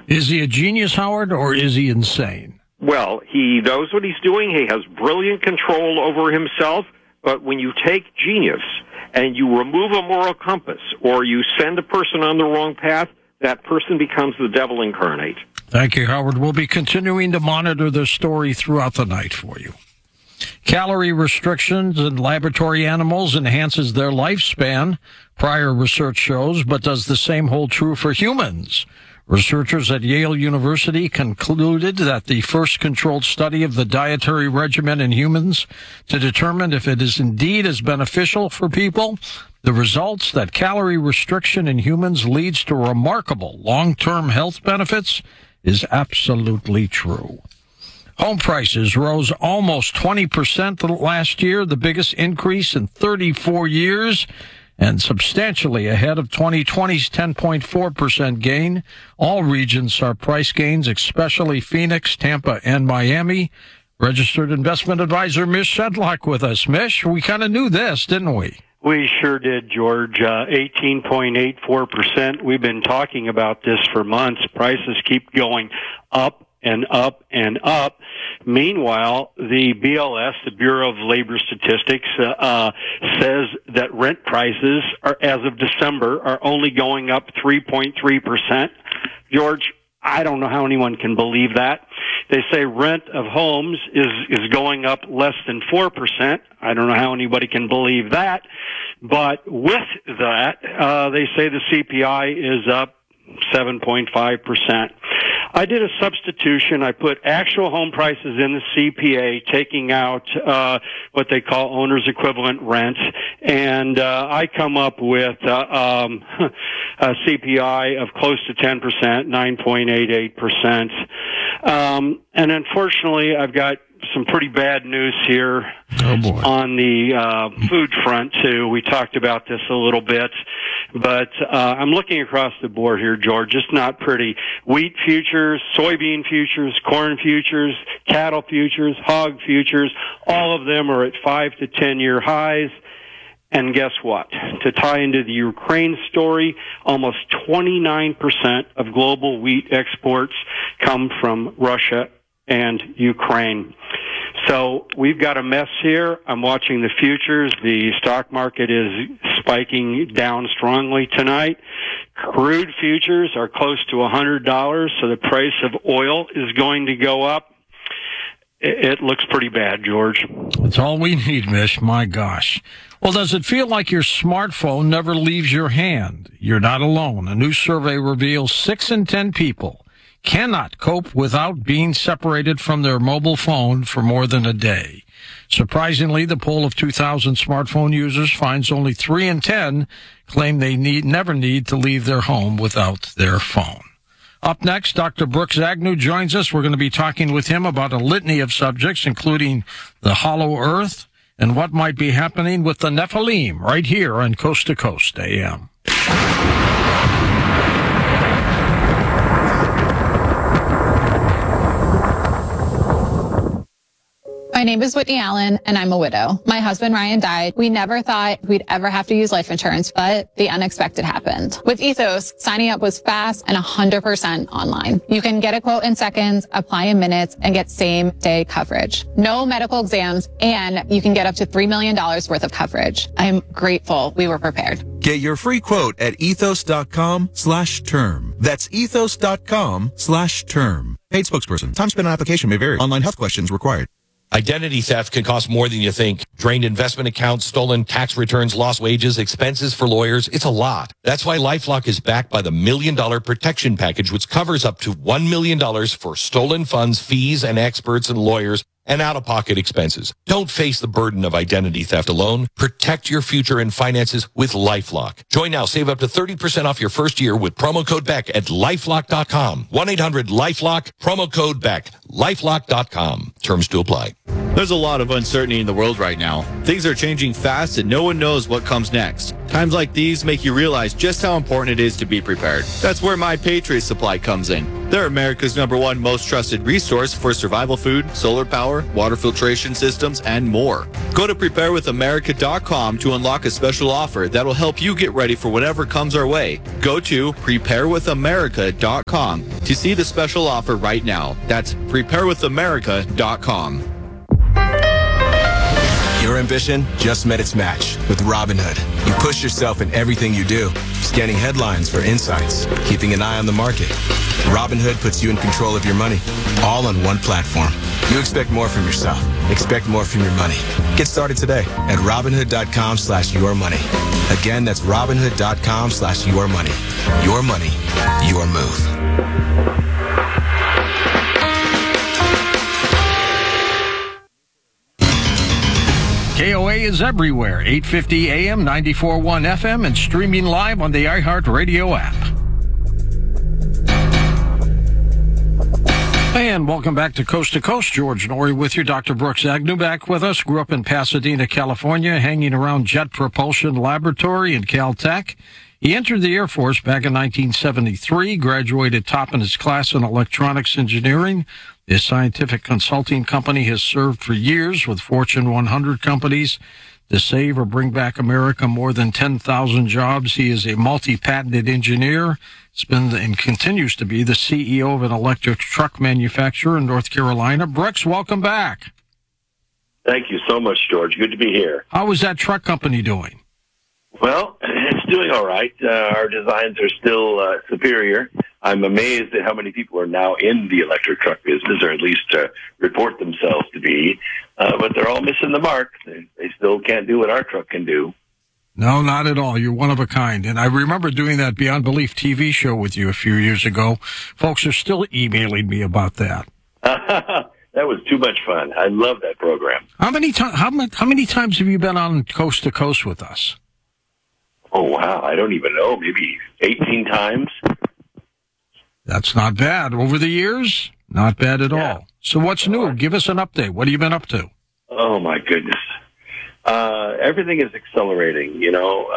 Is he a genius, Howard, or is he insane? Well, he knows what he's doing. He has brilliant control over himself. But when you take genius and you remove a moral compass or you send a person on the wrong path, that person becomes the devil incarnate. Thank you, Howard. We'll be continuing to monitor this story throughout the night for you. Calorie restrictions in laboratory animals enhances their lifespan, prior research shows, but does the same hold true for humans? Researchers at Yale University concluded that the first controlled study of the dietary regimen in humans to determine if it is indeed as beneficial for people, the results that calorie restriction in humans leads to remarkable long-term health benefits is absolutely true. Home prices rose almost 20% last year, the biggest increase in 34 years, and substantially ahead of 2020's 10.4% gain. All regions saw price gains, especially Phoenix, Tampa, and Miami. Registered investment advisor Mish Shedlock with us. Mish, we kind of knew this, didn't we? We sure did, George. 18.84%. We've been talking about this for months. Prices keep going up and up and up. Meanwhile, the BLS, the Bureau of Labor Statistics, says that rent prices are, as of December, are only going up 3.3%. George, I don't know how anyone can believe that. They say rent of homes is going up less than 4%. I don't know how anybody can believe that. But with that, they say the CPI is up 7.5%. I did a substitution. I put actual home prices in the CPA, taking out what they call owner's equivalent rent, and I come up with a CPI of close to 10%, 9.88%. And unfortunately, I've got some pretty bad news here on the food front, too. We talked about this a little bit, but I'm looking across the board here, George. It's not pretty. Wheat futures, soybean futures, corn futures, cattle futures, hog futures, all of them are at 5 to 10-year highs. And guess what? To tie into the Ukraine story, almost 29% of global wheat exports come from Russia and Ukraine. So we've got a mess here. I'm watching the futures. The stock market is spiking down strongly tonight. Crude futures are close to $100, so the price of oil is going to go up. It looks pretty bad, George. That's all we need, Mish. My gosh. Well, does it feel like your smartphone never leaves your hand? You're not alone. A new survey reveals 6 in 10 people cannot cope without being separated from their mobile phone for more than a day. Surprisingly, the poll of 2,000 smartphone users finds only 3 in 10 claim they never need to leave their home without their phone. Up next, Dr. Brooks Agnew joins us. We're going to be talking with him about a litany of subjects, including the hollow earth and what might be happening with the Nephilim right here on Coast to Coast AM. My name is Whitney Allen, and I'm a widow. My husband, Ryan, died. We never thought we'd ever have to use life insurance, but the unexpected happened. With Ethos, signing up was fast and 100% online. You can get a quote in seconds, apply in minutes, and get same-day coverage. No medical exams, and you can get up to $3 million worth of coverage. I'm grateful we were prepared. Get your free quote at ethos.com/term. That's ethos.com/term. Paid spokesperson. Time spent on application may vary. Online health questions required. Identity theft can cost more than you think. Drained investment accounts, stolen tax returns, lost wages, expenses for lawyers. It's a lot. That's why LifeLock is backed by the $1 Million Protection Package, which covers up to $1 million for stolen funds, fees, and experts and lawyers, and out-of-pocket expenses. Don't face the burden of identity theft alone. Protect your future and finances with LifeLock. Join now. Save up to 30% off your first year with promo code BECK at LifeLock.com. 1-800-LifeLock, promo code BECK. LifeLock.com. Terms to apply. There's a lot of uncertainty in the world right now. Things are changing fast and no one knows what comes next. Times like these make you realize just how important it is to be prepared. That's where My Patriot Supply comes in. They're America's #1 most trusted resource for survival food, solar power, water filtration systems, and more. Go to preparewithamerica.com to unlock a special offer that will help you get ready for whatever comes our way. Go to preparewithamerica.com to see the special offer right now. That's preparewithamerica.com. Your ambition just met its match with Robinhood. You push yourself in everything you do, scanning headlines for insights, keeping an eye on the market. Robinhood puts you in control of your money, all on one platform. You expect more from yourself. Expect more from your money. Get started today at Robinhood.com/yourmoney. Again, that's Robinhood.com/yourmoney. Your money, your move. KOA is everywhere, 850 AM, 94.1 FM, and streaming live on the iHeartRadio app. And welcome back to Coast. George Norrie with you. Dr. Brooks Agnew back with us. Grew up in Pasadena, California, hanging around Jet Propulsion Laboratory in Caltech. He entered the Air Force back in 1973, graduated top in his class in electronics engineering. His scientific consulting company has served for years with Fortune 100 companies to save or bring back America more than 10,000 jobs. He is a multi-patented engineer. He's been and continues to be the CEO of an electric truck manufacturer in North Carolina. Brooks, welcome back. Thank you so much, George. Good to be here. How is that truck company doing? Well, it's doing all right. Our designs are still superior. I'm amazed at how many people are now in the electric truck business, or at least report themselves to be. But they're all missing the mark. They still can't do what our truck can do. No, not at all. You're one of a kind. And I remember doing that Beyond Belief TV show with you a few years ago. Folks are still emailing me about that. That was too much fun. I love that program. How many times have you been on Coast to Coast with us? Oh, wow. I don't even know. Maybe 18 times. That's not bad. Over the years, not bad at all. So what's new? Give us an update. What have you been up to? Oh, my goodness. Everything is accelerating. You know,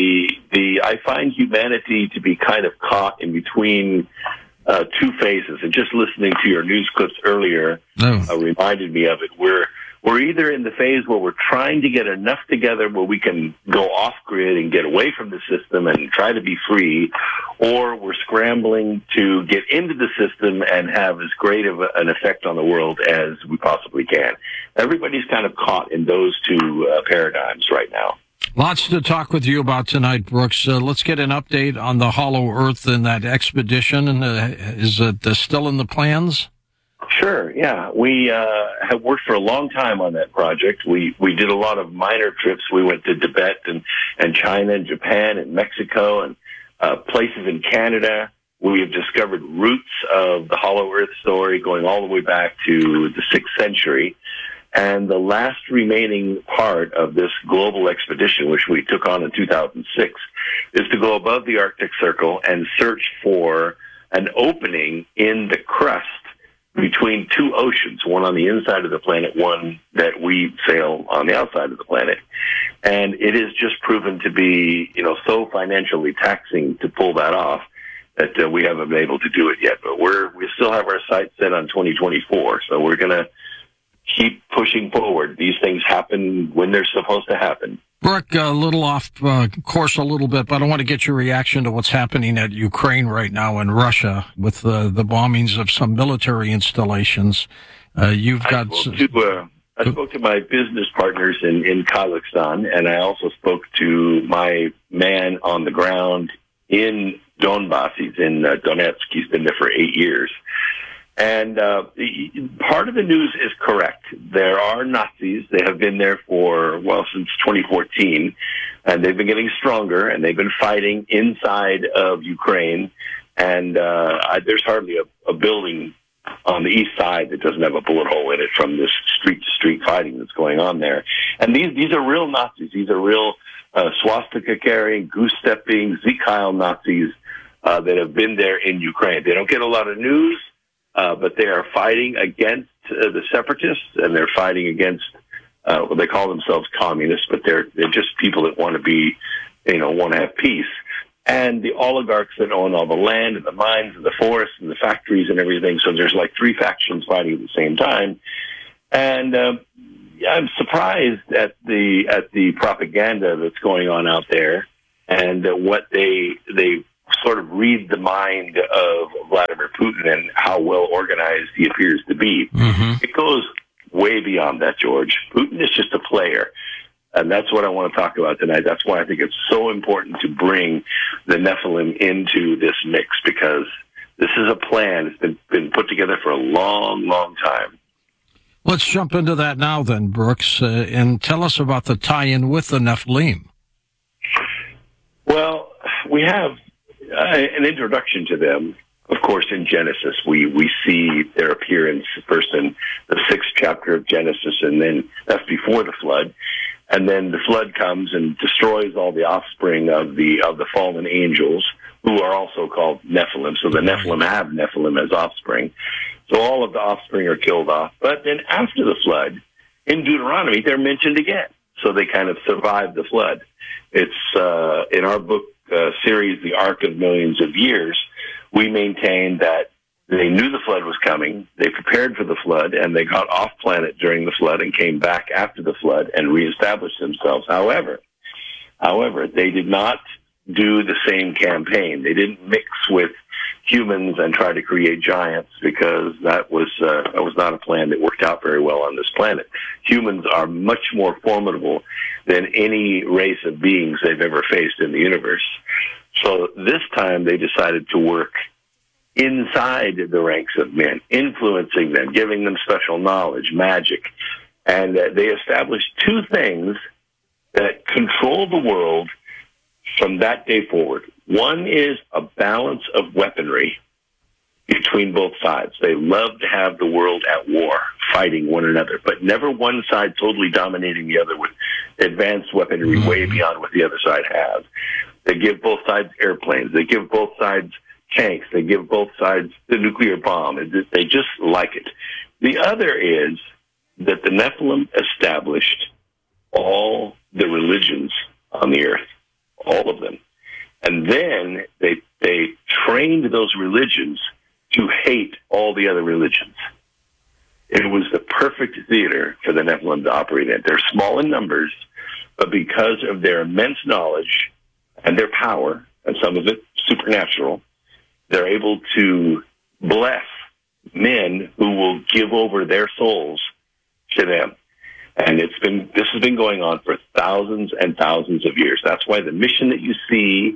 I find humanity to be kind of caught in between two phases. And just listening to your news clips earlier reminded me of it. We're either in the phase where we're trying to get enough together where we can go off grid and get away from the system and try to be free, or we're scrambling to get into the system and have as great of an effect on the world as we possibly can. Everybody's kind of caught in those two paradigms right now. Lots to talk with you about tonight, Brooks. Let's get an update on the Hollow Earth and that expedition. Is it still in the plans? Sure, yeah. We have worked for a long time on that project. We did a lot of minor trips. We went to Tibet and China and Japan and Mexico and places in Canada. We have discovered roots of the Hollow Earth story going all the way back to the 6th century. And the last remaining part of this global expedition, which we took on in 2006, is to go above the Arctic Circle and search for an opening in the crust between two oceans, one on the inside of the planet, one that we sail on the outside of the planet. And it is just proven to be, so financially taxing to pull that off that we haven't been able to do it yet. But we still have our sights set on 2024, so we're going to keep pushing forward. These things happen when they're supposed to happen. Brooke, a little off course a little bit, but I want to get your reaction to what's happening at Ukraine right now in Russia with the bombings of some military installations. I spoke to my business partners in Kazakhstan, and I also spoke to my man on the ground in Donbass. He's in Donetsk. He's been there for 8 years. And part of the news is correct. There are Nazis. They have been there since 2014, and they've been getting stronger, and they've been fighting inside of Ukraine. And there's hardly a building on the east side that doesn't have a bullet hole in it from this street-to-street fighting that's going on there. And these are real Nazis. These are real swastika-carrying, goose-stepping, Sieg Heil Nazis that have been there in Ukraine. They don't get a lot of news. But they are fighting against the separatists, and they're fighting against they call themselves communists, but they're just people that want to have peace. and the oligarchs that own all the land and the mines and the forests and the factories and everything. So there's like three factions fighting at the same time. And I'm surprised at the propaganda that's going on out there, and what they sort of read the mind of Vladimir Putin and how well organized he appears to be. Mm-hmm. It goes way beyond that, George. Putin is just a player. And that's what I want to talk about tonight. That's why I think it's so important to bring the Nephilim into this mix, because this is a plan that's been put together for a long, long time. Let's jump into that now then, Brooks, and tell us about the tie-in with the Nephilim. Well, we have an introduction to them, of course, in Genesis. We see their appearance first in the 6th chapter of Genesis, and then that's before the flood. And then the flood comes and destroys all the offspring of the fallen angels, who are also called Nephilim. So the Nephilim have Nephilim as offspring. So all of the offspring are killed off. But then after the flood, in Deuteronomy, they're mentioned again. So they kind of survived the flood. It's in our book series, The Ark of Millions of Years, we maintain that they knew the flood was coming, they prepared for the flood, and they got off planet during the flood and came back after the flood and reestablished themselves. However, they did not do the same campaign. They didn't mix with humans and try to create giants, because that was not a plan that worked out very well on this planet. Humans are much more formidable than any race of beings they've ever faced in the universe. So this time they decided to work inside the ranks of men, influencing them, giving them special knowledge, magic. And they established two things that control the world from that day forward. One is a balance of weaponry between both sides. They love to have the world at war, fighting one another, but never one side totally dominating the other with advanced weaponry way beyond what the other side has. They give both sides airplanes. They give both sides tanks. They give both sides the nuclear bomb. They just like it. The other is that the Nephilim established all the religions on the earth, all of them. And then they trained those religions to hate all the other religions. It was the perfect theater for the Nephilim to operate in. They're small in numbers, but because of their immense knowledge and their power, and some of it supernatural, they're able to bless men who will give over their souls to them. And this has been going on for thousands and thousands of years. That's why the mission that you see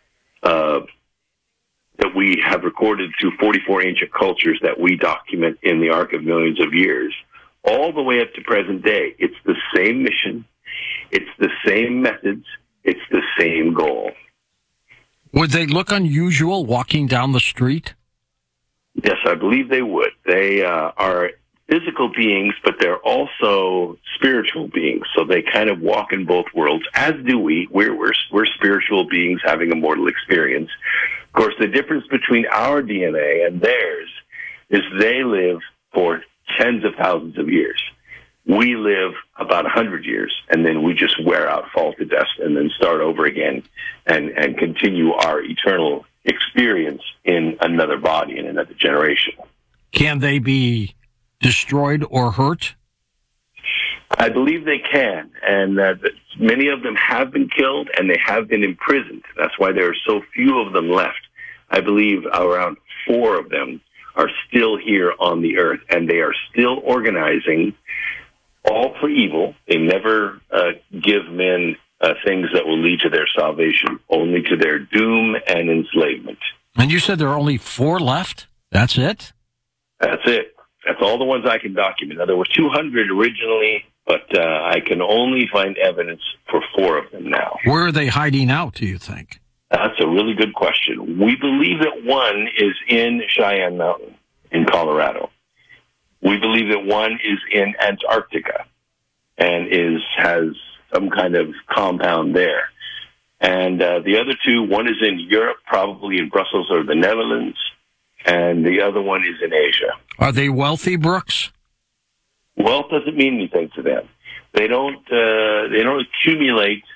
that we have recorded through 44 ancient cultures that we document in the Ark of Millions of Years, all the way up to present day, it's the same mission, it's the same methods, it's the same goal. Would they look unusual walking down the street? Yes, I believe they would. They are physical beings, but they're also spiritual beings. So they kind of walk in both worlds, as do we. We're spiritual beings having a mortal experience. Of course, the difference between our DNA and theirs is they live for tens of thousands of years. We live about 100 years, and then we just wear out, fall to dust, and then start over again and continue our eternal experience in another body, in another generation. Can they be destroyed or hurt? I believe they can, and many of them have been killed, and they have been imprisoned. That's why there are so few of them left. I believe around 4 of them are still here on the earth, and they are still organizing, all for evil. They never give men things that will lead to their salvation, only to their doom and enslavement. And you said there are only 4 left? That's it? That's it. That's all the ones I can document. Now, there were 200 originally, but I can only find evidence for 4 of them now. Where are they hiding out, do you think? That's a really good question. We believe that one is in Cheyenne Mountain in Colorado. We believe that one is in Antarctica and has some kind of compound there. And the other 2, one is in Europe, probably in Brussels or the Netherlands, and the other one is in Asia. Are they wealthy, Brooks? Wealth doesn't mean anything to them. They don't accumulate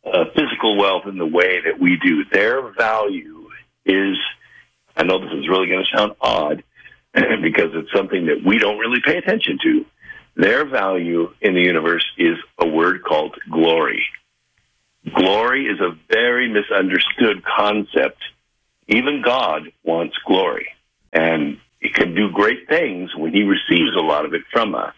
physical wealth in the way that we do. Their value is, I know this is really going to sound odd because it's something that we don't really pay attention to. Their value in the universe is a word called glory. Glory is a very misunderstood concept. Even God wants glory, and He can do great things when He receives a lot of it from us.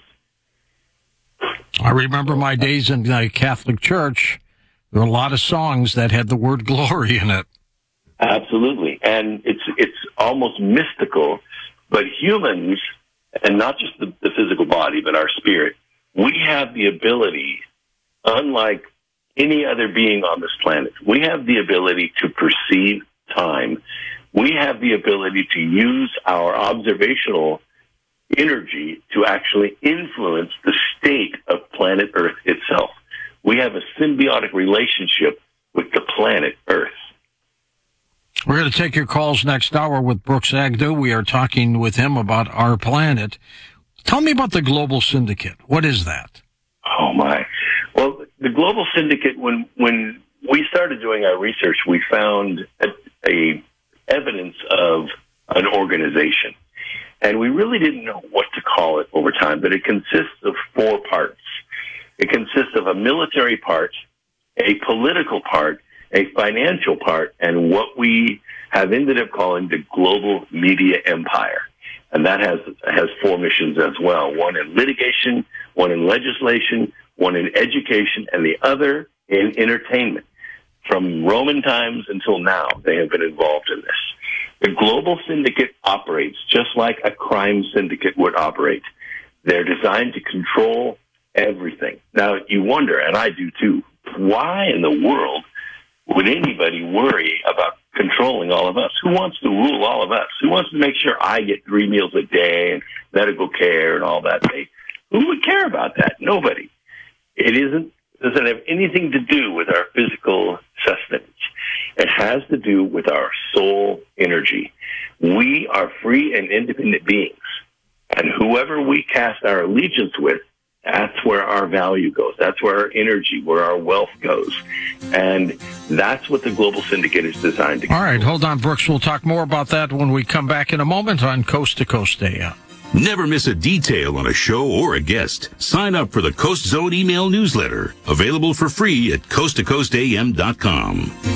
I remember my days in the Catholic Church. There were a lot of songs that had the word glory in it. Absolutely. And it's almost mystical, but humans, and not just the physical body, but our spirit, we have the ability, unlike any other being on this planet, we have the ability to perceive time. We have the ability to use our observational energy to actually influence the state of planet Earth itself. We have a symbiotic relationship with the planet Earth. We're going to take your calls next hour with Brooks Agnew. We are talking with him about our planet. Tell me about the Global Syndicate. What is that? Oh, my. Well, the Global Syndicate, when we started doing our research, we found a evidence of an organization. And we really didn't know what to call it over time, but it consists of 4 parts. It consists of a military part, a political part, a financial part, and what we have ended up calling the global media empire. And that has 4 missions as well. One in litigation, one in legislation, one in education, and the other in entertainment. From Roman times until now, they have been involved in this. The Global Syndicate operates just like a crime syndicate would operate. They're designed to control everything. Now, you wonder, and I do too, why in the world would anybody worry about controlling all of us? Who wants to rule all of us? Who wants to make sure I get 3 meals a day and medical care and all that? Who would care about that? Nobody. It doesn't have anything to do with our physical sustenance. It has to do with our soul energy. We are free and independent beings. And whoever we cast our allegiance with, that's where our value goes. That's where our energy, where our wealth goes. And that's what the Global Syndicate is designed to do. All right, hold on, Brooks. We'll talk more about that when we come back in a moment on Coast to Coast AM. Never miss a detail on a show or a guest. Sign up for the Coast Zone email newsletter. Available for free at coasttocoastam.com.